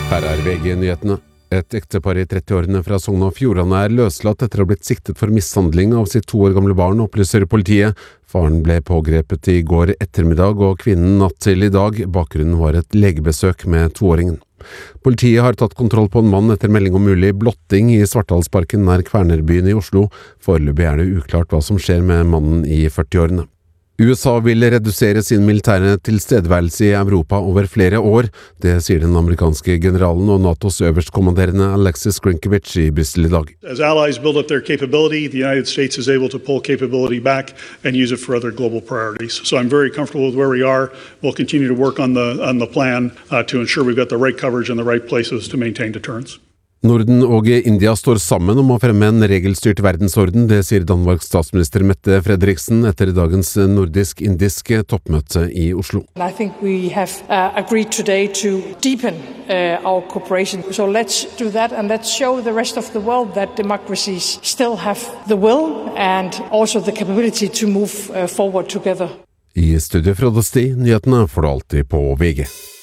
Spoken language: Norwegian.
Her VG-nyhetene. Et ektepar I 30-årene fra Sogn og Fjordane løslatt etter å ha blitt siktet for mishandling av sitt 2 år gamle barn, opplyser politiet. Faren ble pågrepet I går ettermiddag og kvinnen natt til I dag. Bakgrunnen var et legebesøk med 2-åringen. Politiet har tatt kontroll på en mann etter melding om mulig blotting I Svartalsparken nær Kvernerbyen I Oslo. Foreløpig det uklart hva som skjer med mannen I 40-årene. USA vil redusere sin militære tilstedeværelse I Europa over flere år. Det sier den amerikanske generalen og NATOs øverstkommanderende Alexis Grinkovich I Brussel I dag. As allies build up their capability, the United States is able to pull capability back and use it for other global priorities. So I'm very comfortable with where we are. We'll continue to work on the plan to ensure we've got the right coverage in the right places to maintain deterrence. Norden og India står sammen om å fremme en regelstyrt verdensorden, det sier Danmarks statsminister Mette Frederiksen etter dagens nordisk-indiske toppmøte I Oslo. I think we have agreed today to deepen our cooperation. So let's do that and let's show the rest of the world that democracies still have the will and also the capability to move forward together. I studio fra Sti, nyhetene får du alltid på VG.